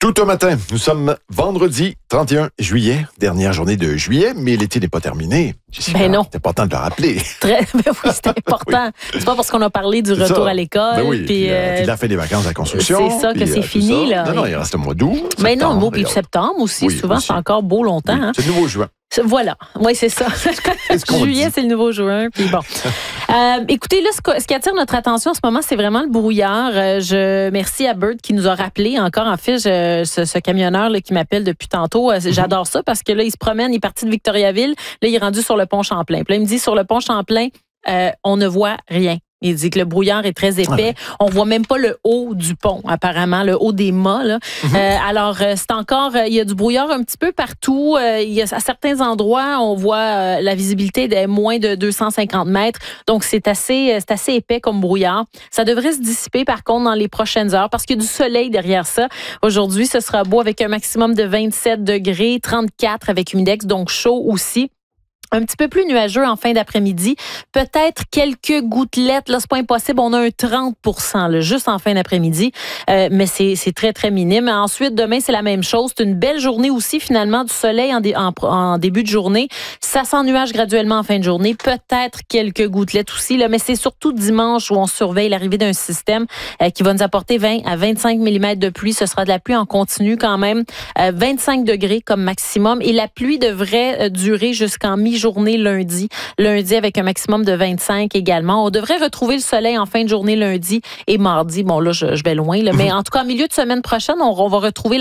Tout un matin, nous sommes vendredi 31 juillet, dernière journée de juillet, mais l'été n'est pas terminé. Ben non. C'est important de le rappeler. Ben oui, c'est important. C'est pas parce qu'on a parlé du retour à l'école. Ben oui, puis de la fin des vacances à la construction. C'est ça que c'est tout fini, ça. là. Non, il reste le mois d'août. Mais non, septembre, beau, puis septembre aussi, oui, souvent, aussi. c'est encore beau longtemps. Oui, Hein? c'est le nouveau juin. Voilà, oui, c'est ça. ce qu'on Juillet, dit. c'est le nouveau juin. Puis bon. Écoutez, là, ce qui attire notre attention en ce moment, c'est vraiment le brouillard. Merci à Bert qui nous a rappelé encore, en fait, ce camionneur là, qui m'appelle depuis tantôt. J'adore ça parce que là, il se promène, il est parti de Victoriaville. Là, il est rendu sur le pont Champlain. Puis là, il me dit, sur le pont Champlain, on ne voit rien. Il dit que le brouillard est très épais. On voit même pas le haut du pont, apparemment, le haut des mâts. Là. Alors, c'est encore... il y a du brouillard un petit peu partout. À certains endroits, on voit la visibilité de moins de 250 mètres. Donc, c'est assez épais comme brouillard. Ça devrait se dissiper, par contre, dans les prochaines heures parce qu'il y a du soleil derrière ça. Aujourd'hui, ce sera beau avec un maximum de 27 degrés, 34 avec humidex, donc chaud aussi. Un petit peu plus nuageux en fin d'après-midi. Peut-être quelques gouttelettes. Là, c'est pas impossible. On a un 30% là, juste en fin d'après-midi. Mais c'est très, très minime. Ensuite, demain, c'est la même chose. C'est une belle journée aussi, finalement, du soleil en début de journée. Ça s'ennuage graduellement en fin de journée. Peut-être quelques gouttelettes aussi. Là, mais c'est surtout dimanche où on surveille l'arrivée d'un système qui va nous apporter 20 à 25 mm de pluie. Ce sera de la pluie en continu quand même. 25 degrés comme maximum. Et la pluie devrait durer jusqu'en mi-journée lundi. Lundi avec un maximum de 25 également. On devrait retrouver le soleil en fin de journée lundi et mardi. Bon, là, je vais loin, là, mais en tout cas, en milieu de semaine prochaine, on va retrouver